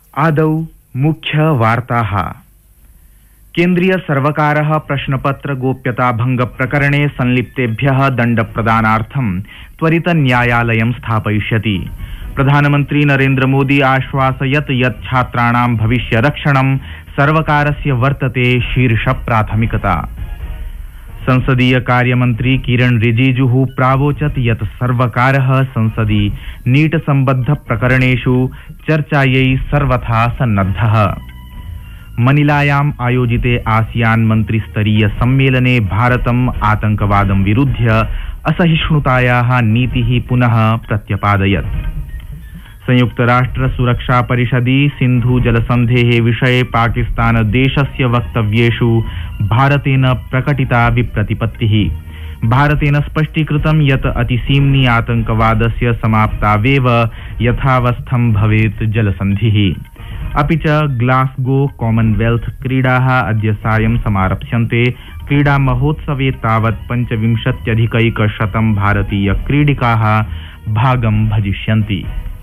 आदौ मुख्यवार्ताः। केन्द्रीय सर्वकारः प्रश्नपत्र गोप्यता भंग प्रकरणे संलिप्तेभ्यः दण्डप्रदानार्थं त्वरित न्यायालयं स्थापयिष्यति। प्रधानमन्त्री नरेन्द्र मोदी आश्वासयत् यत् छात्राणां भविष्यरक्षणं सर्वकारस्य वर्तते शीर्ष प्राथमिकता। संसदीय कार्यमन्त्री किरण रिजिजुः प्रावोचत् यत् सर्वकारः संसदि नीट सम्बद्ध प्रकरणेषु चर्चायै सर्वथा सन्नद्धः। मनिलायाम् आयोजिते आसियान मन्त्रिस्तरीय सम्मेलने भारतम् आतंकवादं विरुध्य असहिष्णुतायाः नीतिः पुनः प्रत्यपादयत्। संयुक्त राष्ट्र सुरक्षा परिषदि सिन्धु जलसन्धेः विषये पाकिस्तान देशस्य वक्तव्येषु भारतेन प्रकटिता विप्रतिपत्तिः। भारतेन स्पष्टीकृतं यत् अतिसीम्नि आतंकवादस्य समाप्तावेव यथावस्थं भवेत् जलसन्धिः। अपि च ग्लासगो कॉमनवेल्थ क्रीडाः अद्य सायं समारप्स्यन्ते। क्रीडा महोत्सवे तावत् 25,100 भारतीय क्रीडिकाः भागं भजिष्यन्ति।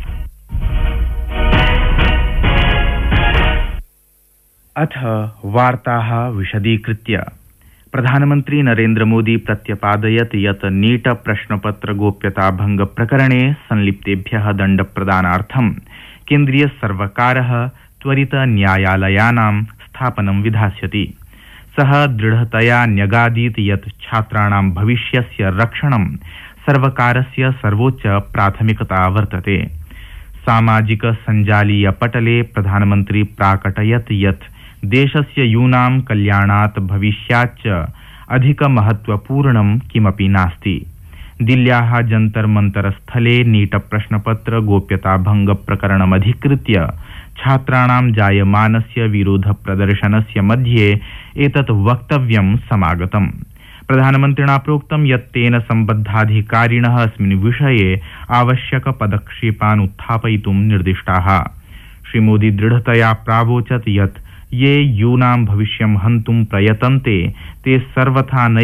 अथ वार्ताः विशदीकृत्य। प्रधानमन्त्री नरेन्द्र मोदी प्रत्यपादयत् यत् नीट प्रश्नपत्र गोप्यता भंग प्रकरणे संलिप्तेभ्यः दण्डप्रदानार्थं केन्द्रीय सर्वकारः त्वरित न्यायालयानां स्थापनं विधास्यति। सः दृढतया न्यगादीत् यत् छात्राणां भविष्यस्य रक्षणं सर्वकारस्य सर्वोच्च प्राथमिकता वर्तते। सामाजिक सञ्जालीय पटले प्रधानमन्त्री प्राकटयत् यत् देशस्य यूनां कल्याणात् भविष्याच्च अधिक महत्वपूर्णं किमपि नास्ति। दिल्ल्याः जन्तर मंतर स्थले नीट प्रश्नपत्र गोप्यता भंग प्रकरणमधिकृत्य छात्राणां जायमानस्य विरोध प्रदर्शनस्य मध्ये एतत् वक्तव्यं समागतम्। प्रधानमन्त्रिणा प्रोक्तं यत् तेन सम्बद्धाधिकारिणः अस्मिन् विषये आवश्यक पदक्षेपान् उत्थापयितुं निर्दिष्टाः। श्रीमोदी दृढतया प्रावोचत् यत् ये यूनां भविष्यं हन्तुं प्रयतन्ते ते सर्वथा